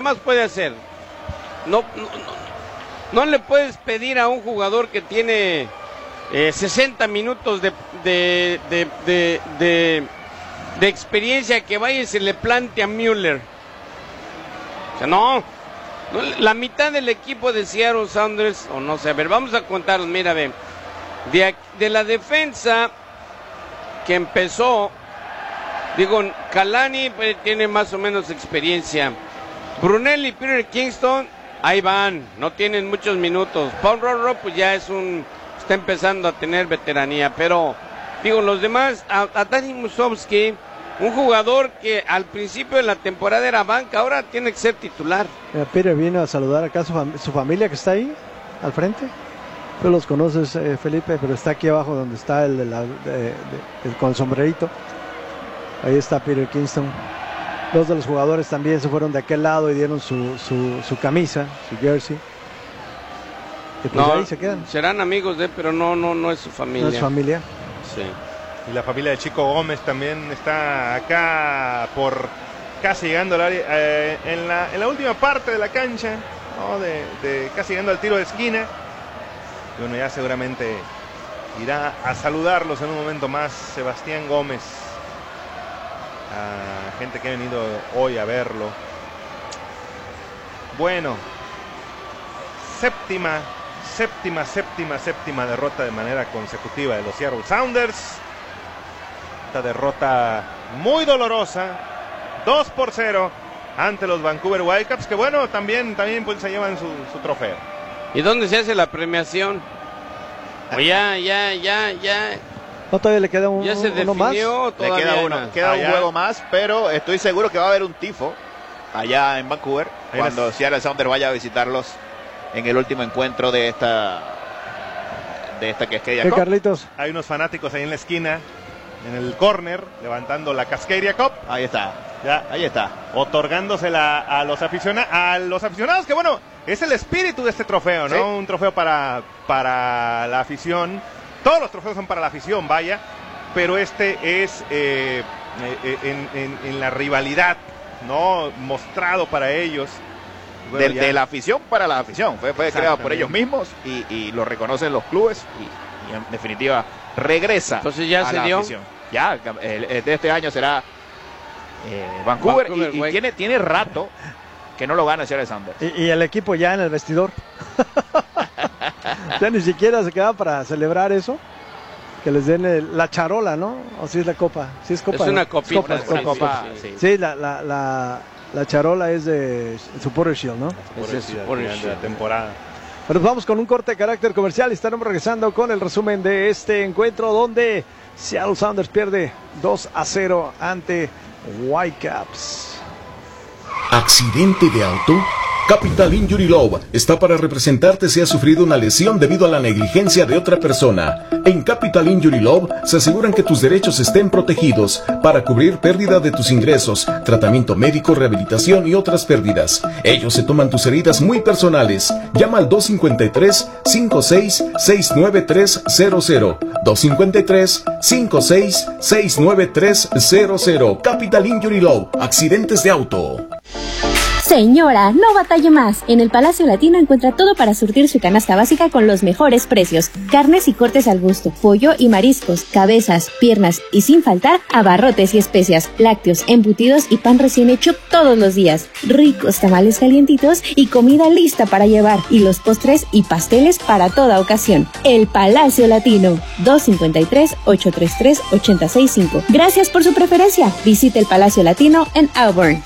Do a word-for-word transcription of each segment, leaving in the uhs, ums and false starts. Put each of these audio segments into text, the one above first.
más puede hacer? No, no, no, no le puedes pedir a un jugador que tiene eh, sesenta minutos de, de, de, de, de, de experiencia que vaya y se le plante a Müller. O sea, no, no, la mitad del equipo de Seattle Sounders, o no sé, a ver, vamos a contarlos, mira, ve, de, de la defensa que empezó, digo, Kalani pues, tiene más o menos experiencia, Brunel y Peter Kingston, ahí van, no tienen muchos minutos, Paul Rorro pues ya es un, está empezando a tener veteranía, pero, digo, los demás, a, a Dani Musovski, un jugador que al principio de la temporada era banca, ahora tiene que ser titular. Mira, Peter vino a saludar acá a su, fam su familia que está ahí, al frente. Tú los conoces, eh, Felipe, pero está aquí abajo donde está el, de la, de, de, el con el sombrerito. Ahí está Peter Kingston. Dos de los jugadores también se fueron de aquel lado y dieron su, su, su camisa, su jersey. Y pues no, ahí se quedan. Serán amigos de, pero no, no, no es su familia. No es familia. Sí. Y la familia de Chico Gómez también está acá por casi llegando al área, eh, en, la, en la última parte de la cancha, ¿no? de, de casi llegando al tiro de esquina. Y bueno, ya seguramente irá a saludarlos en un momento más Sebastián Gómez, a gente que ha venido hoy a verlo. Bueno, séptima, séptima, séptima, séptima derrota de manera consecutiva de los Seattle Sounders. Esta derrota muy dolorosa, dos por cero ante los Vancouver Whitecaps, que bueno, también, también pues se llevan su, su trofeo. ¿Y dónde se hace la premiación? O ya, ya, ya, ya. ¿No todavía le queda un, ¿Ya se uno más? Le queda uno, queda allá. un juego más, pero estoy seguro que va a haber un tifo allá en Vancouver Ahí cuando las... Seattle Sounders vaya a visitarlos en el último encuentro de esta de esta Cascadia ¿Qué, Cup. Carlitos? Hay unos fanáticos ahí en la esquina, en el corner, levantando la Cascadia Cup. Ahí está, Ya, ahí está. otorgándosela a los, aficiona a los aficionados, que bueno, es el espíritu de este trofeo, ¿no? Sí. Un trofeo para, para la afición. Todos los trofeos son para la afición, vaya, pero este es eh, eh, en, en, en la rivalidad, ¿no? Mostrado para ellos. Bueno, de, ya... de la afición para la afición. Fue, fue creado por ellos mismos y, y lo reconocen los clubes y, y en definitiva regresa. Entonces ya a se la dio. afición. Ya, el, el de este año será eh, Vancouver, Vancouver, y, y tiene, tiene rato que no lo gana Seattle Sounders. Y, y el equipo ya en el vestidor. Ya ni siquiera se queda para celebrar eso. Que les den el, la charola, ¿no? O si es la copa. Si es copa. Es una ¿no? copita. Copa, es Una copa, copa, sí. sí. Sí, la, la, la, la charola es de Supporter Shield, ¿no? Ese es el final de la temporada. Bueno, vamos con un corte de carácter comercial y estaremos regresando con el resumen de este encuentro donde Seattle Sounders pierde dos a cero ante Whitecaps. ¿Accidente de auto? Capital Injury Law está para representarte si has sufrido una lesión debido a la negligencia de otra persona. En Capital Injury Law se aseguran que tus derechos estén protegidos para cubrir pérdida de tus ingresos, tratamiento médico, rehabilitación y otras pérdidas. Ellos se toman tus heridas muy personales. Llama al dos cinco tres, cinco seis, seis nueve tres cero cero. dos cinco tres, cinco seis, seis nueve tres cero cero. Capital Injury Law. Accidentes de auto. Señora, no batalle más. En el Palacio Latino encuentra todo para surtir su canasta básica con los mejores precios. Carnes y cortes al gusto, pollo y mariscos, cabezas, piernas y sin faltar abarrotes y especias, lácteos, embutidos y pan recién hecho todos los días. Ricos tamales calientitos y comida lista para llevar. Y los postres y pasteles para toda ocasión. El Palacio Latino. dos cinco tres, ocho tres tres, ocho seis cinco. Gracias por su preferencia. Visite el Palacio Latino en Auburn.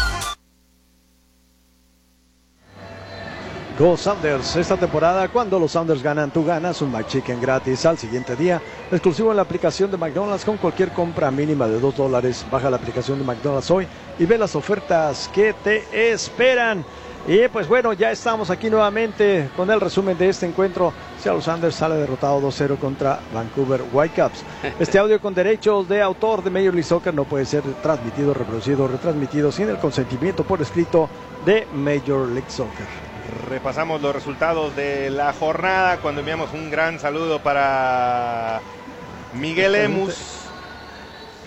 Go Sounders, esta temporada cuando los Sounders ganan, tú ganas un McChicken gratis al siguiente día, exclusivo en la aplicación de McDonald's con cualquier compra mínima de dos dólares. Baja la aplicación de McDonald's hoy y ve las ofertas que te esperan. Y pues bueno, ya estamos aquí nuevamente con el resumen de este encuentro. Seattle Sounders sale derrotado dos cero contra Vancouver Whitecaps. Este audio con derechos de autor de Major League Soccer no puede ser transmitido, reproducido o retransmitido sin el consentimiento por escrito de Major League Soccer. Repasamos los resultados de la jornada cuando enviamos un gran saludo para Miguel Emus,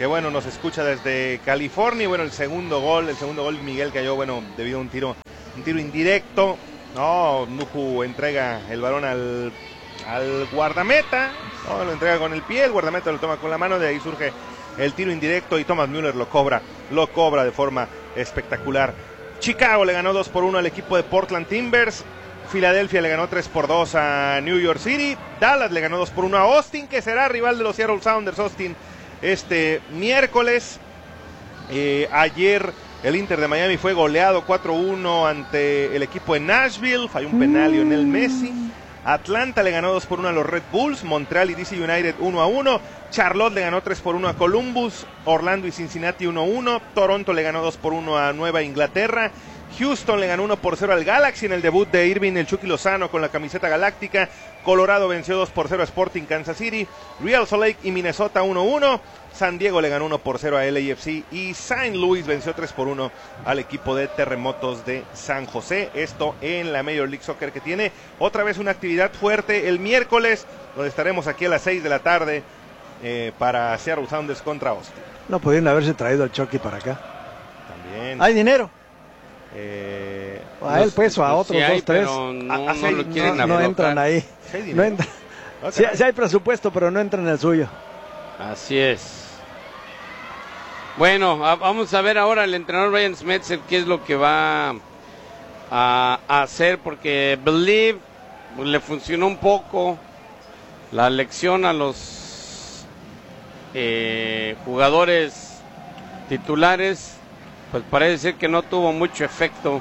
que bueno, nos escucha desde California. Y bueno, el segundo gol, el segundo gol Miguel cayó, bueno, debido a un tiro, un tiro indirecto. No, Nuju entrega el balón al, al guardameta, no, lo entrega con el pie, el guardameta lo toma con la mano, de ahí surge el tiro indirecto y Thomas Müller lo cobra, lo cobra de forma espectacular. Chicago le ganó dos por uno al equipo de Portland Timbers. Filadelfia le ganó tres por dos a New York City. Dallas le ganó dos por uno a Austin, que será rival de los Seattle Sounders. Austin este miércoles. Eh, ayer el Inter de Miami fue goleado cuatro uno ante el equipo de Nashville. Falló un penal Lionel Messi. Atlanta le ganó dos por uno a los Red Bulls. Montreal y D C United uno a uno. Charlotte le ganó tres por uno a Columbus. Orlando y Cincinnati uno a uno. Toronto le ganó dos por uno a Nueva Inglaterra. Houston le ganó uno por cero al Galaxy en el debut de Irving el Chucky Lozano con la camiseta galáctica. Colorado venció dos por cero a Sporting Kansas City. Real Salt Lake y Minnesota uno a uno. San Diego le ganó uno por cero a L A F C. Y Saint Louis venció tres por uno al equipo de Terremotos de San José. Esto en la Major League Soccer, que tiene otra vez una actividad fuerte el miércoles, donde estaremos aquí a las seis de la tarde eh, para Seattle Sounders contra Austin. No podrían haberse traído al Chucky para acá. También. ¿Hay dinero? Eh, a él pues o a otros sí hay, dos, tres. pero no, Ah, no sí, lo quieren No, no aflojar. entran ahí. Sí hay No dinero. entra. Ok. Sí, sí hay presupuesto, pero no entra en el suyo. Así es. Bueno, a, vamos a ver ahora el entrenador Brian Schmetzer qué es lo que va a, a hacer, porque Believe pues, le funcionó un poco la lección a los eh, jugadores titulares, pues parece ser que no tuvo mucho efecto,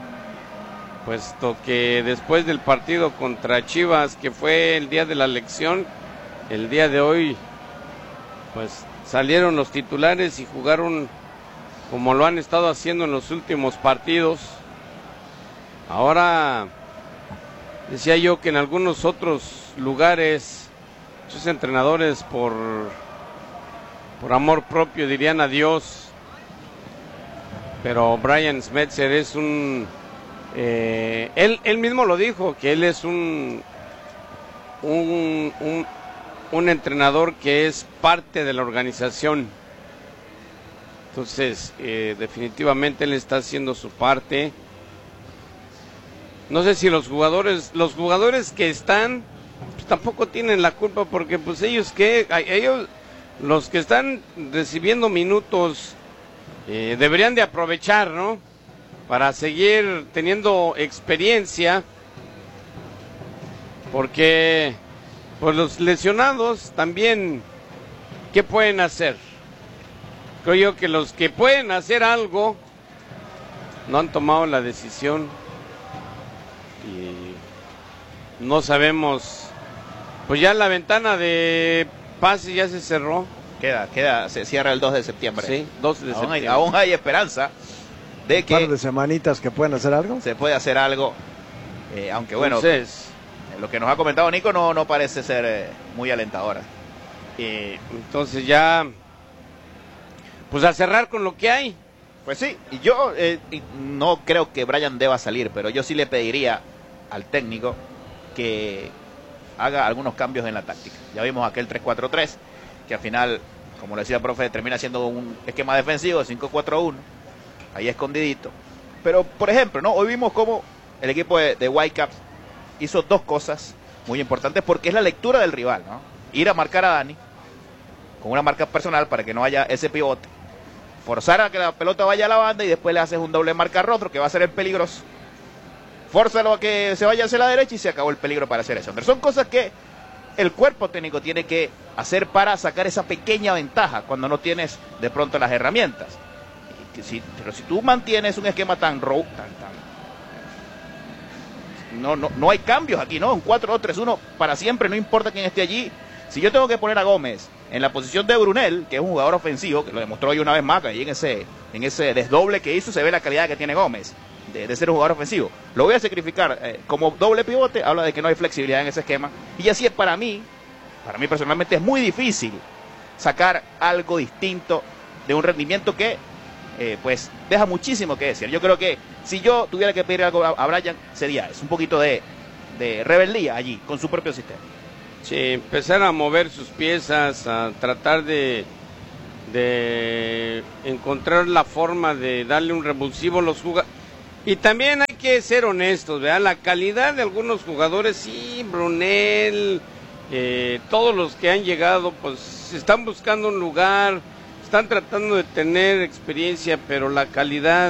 puesto que después del partido contra Chivas, que fue el día de la lección, el día de hoy, pues salieron los titulares y jugaron como lo han estado haciendo en los últimos partidos. Ahora, decía yo que en algunos otros lugares, muchos entrenadores por, por amor propio dirían adiós, pero Brian Schmetzer es un... Eh, él, él mismo lo dijo, que él es un... un, un un entrenador que es parte de la organización. Entonces eh, definitivamente él está haciendo su parte. No sé si los jugadores los jugadores que están pues, tampoco tienen la culpa, porque pues ellos que ellos los que están recibiendo minutos eh, deberían de aprovechar, ¿no? Para seguir teniendo experiencia, porque pues los lesionados también, ¿qué pueden hacer? Creo yo que los que pueden hacer algo no han tomado la decisión y no sabemos. Pues ya la ventana de pase ya se cerró. Queda, queda, se cierra el dos de septiembre. Sí, dos de aún septiembre. Hay, aún hay esperanza de Un par que de semanitas que pueden hacer algo. se puede hacer algo, eh, aunque bueno, Entonces, lo que nos ha comentado Nico no, no parece ser eh, muy alentadora. eh, entonces ya, pues a cerrar con lo que hay. Pues sí, y yo eh, y no creo que Brian deba salir, pero yo sí le pediría al técnico que haga algunos cambios en la táctica. Ya vimos aquel tres cuatro tres, que al final, como le decía el profe, termina siendo un esquema defensivo de cinco cuatro uno, ahí escondidito. Pero, por ejemplo, no hoy vimos cómo el equipo de, de Whitecaps hizo dos cosas muy importantes, porque es la lectura del rival, ¿no? Ir a marcar a Dani con una marca personal para que no haya ese pivote, forzar a que la pelota vaya a la banda y después le haces un doble marca al otro, que va a ser el peligroso. Fórzalo a que se vaya hacia la derecha y se acabó el peligro para hacer eso. Pero son cosas que el cuerpo técnico tiene que hacer para sacar esa pequeña ventaja cuando no tienes de pronto las herramientas. Y que si, pero si tú mantienes un esquema tan raw, tan, tan No, no, no hay cambios aquí, ¿no? Un cuatro dos tres uno para siempre, no importa quién esté allí. Si yo tengo que poner a Gómez en la posición de Brunel, que es un jugador ofensivo, que lo demostró hoy una vez más, que ahí en ese, en ese desdoble que hizo se ve la calidad que tiene Gómez de, de ser un jugador ofensivo. Lo voy a sacrificar eh, como doble pivote, habla de que no hay flexibilidad en ese esquema. Y así es para mí, para mí personalmente es muy difícil sacar algo distinto de un rendimiento que Eh, pues deja muchísimo que decir. Yo creo que si yo tuviera que pedir algo a, a Brian, sería eso, un poquito de, de rebeldía allí, con su propio sistema. Sí, empezar a mover sus piezas, a tratar de, de encontrar la forma de darle un revulsivo a los jugadores. Y también hay que ser honestos, ¿verdad? La calidad de algunos jugadores, sí, Brunel, eh, todos los que han llegado, pues están buscando un lugar, están tratando de tener experiencia, pero la calidad,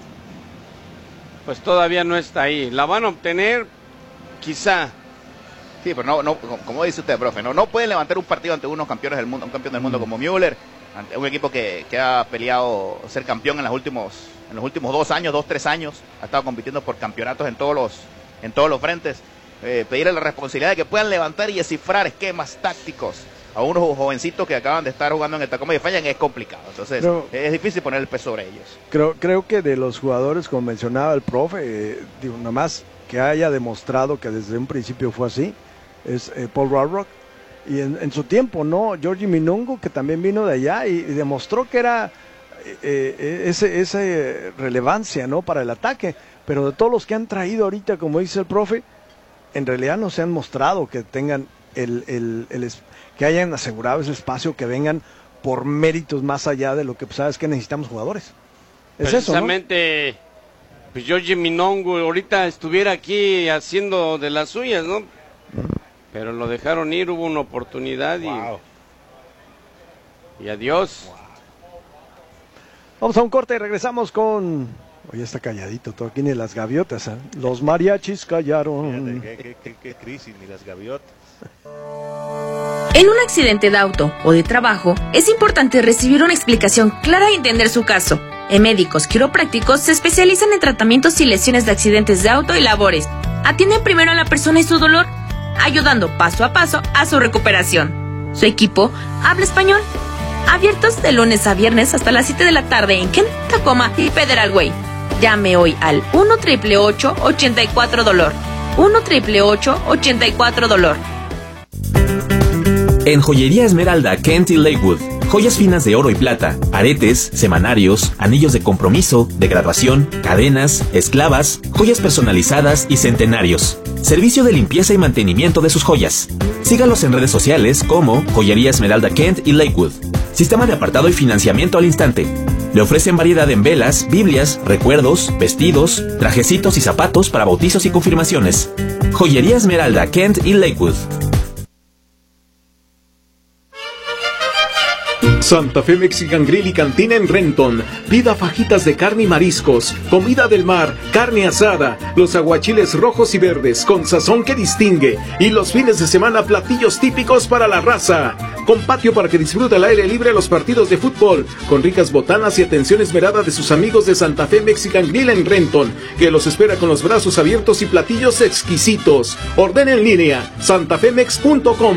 pues todavía no está ahí. La van a obtener, quizá. Sí, pero no, no, como dice usted, profe, no, no pueden levantar un partido ante unos campeones del mundo, un campeón del mundo mm. como Müller, ante un equipo que, que ha peleado ser campeón en los últimos, en los últimos dos años, dos, tres años, ha estado compitiendo por campeonatos en todos los, en todos los frentes. Eh, pedirle la responsabilidad de que puedan levantar y descifrar esquemas tácticos a unos jovencitos que acaban de estar jugando en el Tacoma y fallan es complicado. Entonces, no, es difícil poner el peso sobre ellos. Creo, creo que de los jugadores, como mencionaba el profe, eh, digo, nada más que haya demostrado que desde un principio fue así, es eh, Paul Rothrock. Y en, en su tiempo, ¿no? Georgie Minungo, que también vino de allá y, y demostró que era eh, ese, esa relevancia, ¿no? Para el ataque. Pero de todos los que han traído ahorita, como dice el profe, en realidad no se han mostrado que tengan el, el, el que hayan asegurado ese espacio, que vengan por méritos más allá de lo que pues, sabes que necesitamos jugadores. Es precisamente eso, ¿no? Pues Georgie Minungo ahorita estuviera aquí haciendo de las suyas, ¿no? Pero lo dejaron ir, hubo una oportunidad y, wow. y adiós. Wow. Vamos a un corte y regresamos con... Oye, está calladito, todo aquí ni las gaviotas, ¿eh? Los mariachis callaron. Fíjate, ¿qué, qué, qué crisis, ni las gaviotas. En un accidente de auto o de trabajo, es importante recibir una explicación clara y entender su caso. En Médicos Quiroprácticos se especializan en tratamientos y lesiones de accidentes de auto y labores. Atienden primero a la persona y su dolor, ayudando paso a paso a su recuperación. Su equipo habla español. Abiertos de lunes a viernes hasta las siete de la tarde en Kent, Tacoma y Federal Way. Llame hoy al uno triple ocho ochenta y cuatro dolor. uno triple ocho ochenta y cuatro dolor. En Joyería Esmeralda, Kent y Lakewood. Joyas finas de oro y plata, aretes, semanarios, anillos de compromiso, de graduación, cadenas, esclavas, joyas personalizadas y centenarios. Servicio de limpieza y mantenimiento de sus joyas. Sígalos en redes sociales como Joyería Esmeralda Kent y Lakewood. Sistema de apartado y financiamiento al instante. Le ofrecen variedad en velas, biblias, recuerdos, vestidos, trajecitos y zapatos para bautizos y confirmaciones. Joyería Esmeralda Kent y Lakewood. Santa Fe Mexican Grill y Cantina en Renton. Pida fajitas de carne y mariscos, comida del mar, carne asada, los aguachiles rojos y verdes con sazón que distingue, y los fines de semana platillos típicos para la raza. Con patio para que disfrute al aire libre los partidos de fútbol, con ricas botanas y atención esmerada de sus amigos de Santa Fe Mexican Grill en Renton, que los espera con los brazos abiertos y platillos exquisitos. Ordena en línea, santafemex punto com.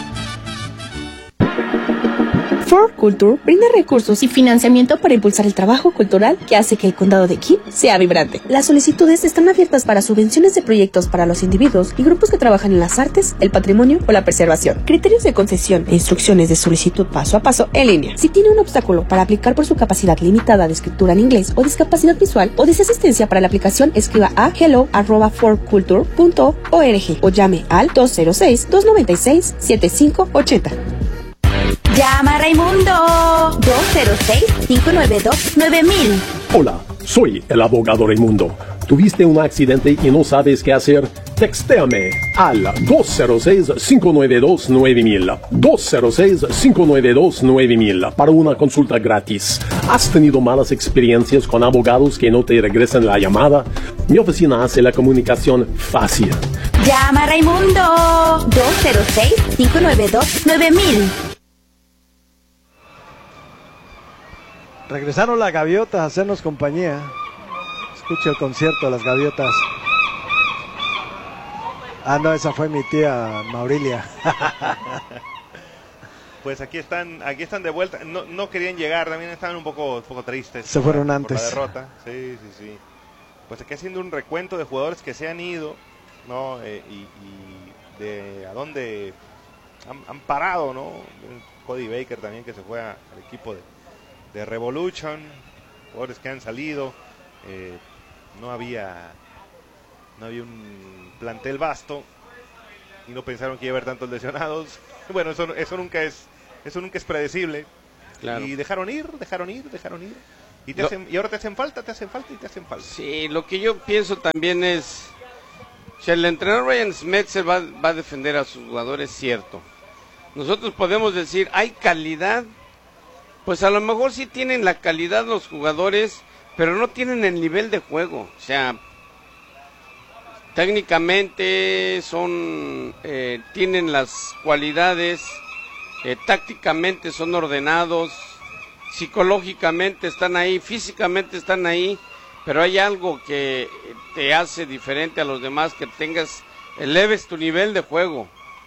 Ford Culture brinda recursos y financiamiento para impulsar el trabajo cultural que hace que el condado de Kent sea vibrante. Las solicitudes están abiertas para subvenciones de proyectos para los individuos y grupos que trabajan en las artes, el patrimonio o la preservación. Criterios de concesión e instrucciones de solicitud paso a paso en línea. Si tiene un obstáculo para aplicar por su capacidad limitada de escritura en inglés o discapacidad visual o desea asistencia para la aplicación, escriba a hello arroba ford culture punto org o llame al dos cero seis, dos nueve seis, siete cinco ocho cero. Llama a Raimundo dos cero seis, cinco nueve dos, nueve mil. Hola, soy el abogado Raimundo. ¿Tuviste un accidente y no sabes qué hacer? Textéame al dos cero seis, cinco nueve dos, nueve mil. dos cero seis, cinco nueve dos, nueve mil para una consulta gratis. ¿Has tenido malas experiencias con abogados que no te regresan la llamada? Mi oficina hace la comunicación fácil. Llama a Raimundo dos cero seis, cinco nueve dos, nueve mil. Regresaron las gaviotas a hacernos compañía. Escucha el concierto de las gaviotas. Ah, no, esa fue mi tía Maurilia. Pues aquí están, aquí están de vuelta. No, no querían llegar, también estaban un poco, un poco tristes. Se fueron por, antes. Por la derrota. Sí, sí, sí. Pues aquí haciendo un recuento de jugadores que se han ido, ¿no? Eh, y, y de a dónde han, han parado, ¿no? Cody Baker también, que se fue a, al equipo de de Revolution, jugadores que han salido, eh, no había no había un plantel vasto y no pensaron que iba a haber tantos lesionados. Bueno, eso, eso nunca es eso nunca es predecible, Claro. Y dejaron ir, dejaron ir, dejaron ir. Y, te Lo... hacen, y ahora te hacen falta, te hacen falta y te hacen falta. Sí, lo que yo pienso también es, si el entrenador Ryan Schmetzer va, va a defender a sus jugadores, cierto. Nosotros podemos decir, hay calidad, pues a lo mejor sí tienen la calidad los jugadores, pero no tienen el nivel de juego. O sea, técnicamente son, eh, tienen las cualidades, eh, tácticamente son ordenados, psicológicamente están ahí, físicamente están ahí, pero hay algo que te hace diferente a los demás, que tengas, eleves tu nivel de juego,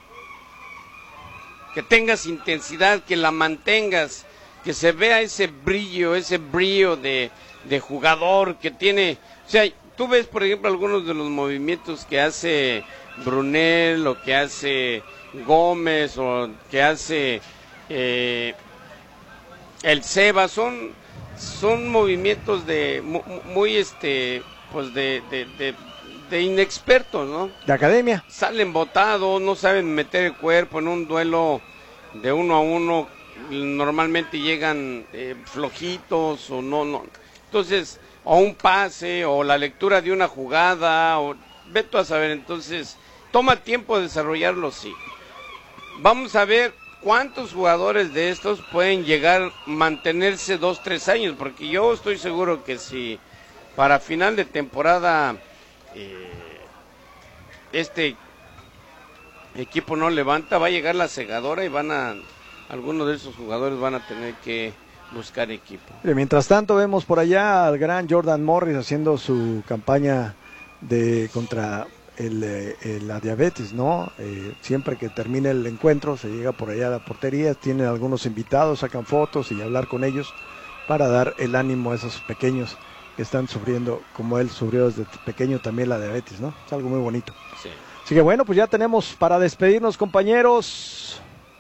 que tengas intensidad, que la mantengas, que se vea ese brillo, ese brillo de, de jugador que tiene. O sea, tú ves, por ejemplo, algunos de los movimientos que hace Brunel, o que hace Gómez, o que hace eh, el Seba, son, son movimientos de muy, muy este, pues de, de, de, de inexpertos, ¿no? De academia. Salen botados, no saben meter el cuerpo en un duelo de uno a uno. Normalmente llegan eh, flojitos o no, no. Entonces, o un pase, o la lectura de una jugada, o ve tú a saber. Entonces, toma tiempo desarrollarlo, sí. Vamos a ver cuántos jugadores de estos pueden llegar, mantenerse dos, tres años, porque yo estoy seguro que si para final de temporada eh, este equipo no levanta, va a llegar la segadora y van a, algunos de esos jugadores van a tener que buscar equipo. Mientras tanto vemos por allá al gran Jordan Morris haciendo su campaña de contra el, el, la diabetes, ¿no? Eh, siempre que termine el encuentro se llega por allá a la portería, tienen algunos invitados, sacan fotos y hablar con ellos para dar el ánimo a esos pequeños que están sufriendo, como él sufrió desde pequeño también la diabetes, ¿no? Es algo muy bonito. Sí. Así que bueno, pues ya tenemos para despedirnos, compañeros.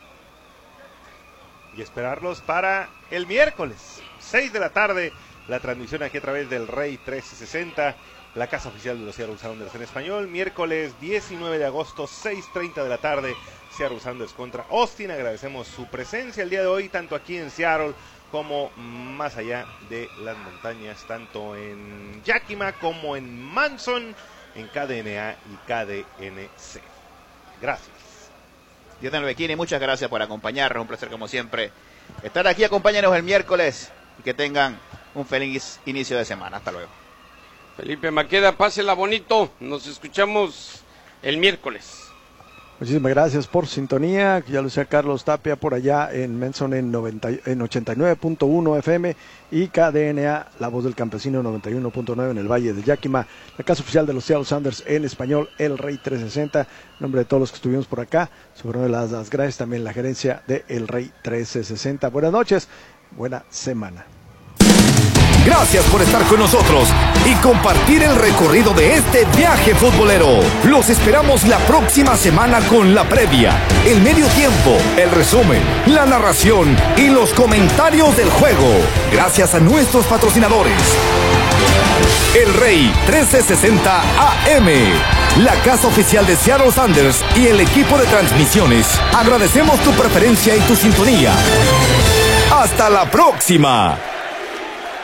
Y esperarlos para el miércoles, seis de la tarde, la transmisión aquí a través del Rey trescientos sesenta, la casa oficial de los Seattle Sounders en español. Miércoles diecinueve de agosto, seis treinta de la tarde, Seattle Sounders contra Austin. Agradecemos su presencia el día de hoy, tanto aquí en Seattle como más allá de las montañas, tanto en Yakima como en Manson, en K D N A y K D N C. Gracias. Jonathan Bequini, muchas gracias por acompañarnos, un placer como siempre estar aquí. Acompáñenos el miércoles y que tengan un feliz inicio de semana. Hasta luego. Felipe Maqueda, pásela bonito, nos escuchamos el miércoles. Muchísimas gracias por sintonía, ya lo decía Carlos Tapia por allá en Manson en, noventa, en ochenta y nueve punto uno F M y K D N A, La Voz del Campesino noventa y uno punto nueve en el Valle de Yakima, la casa oficial de los Seattle Sounders en español, El Rey trescientos sesenta. En nombre de todos los que estuvimos por acá, sobre las, las gracias también la gerencia de El Rey trescientos sesenta. Buenas noches, buena semana. Gracias por estar con nosotros y compartir el recorrido de este viaje futbolero. Los esperamos la próxima semana con la previa, el medio tiempo, el resumen, la narración y los comentarios del juego. Gracias a nuestros patrocinadores. El Rey trescientos sesenta A M, la casa oficial de Seattle Sounders y el equipo de transmisiones. Agradecemos tu preferencia y tu sintonía. ¡Hasta la próxima!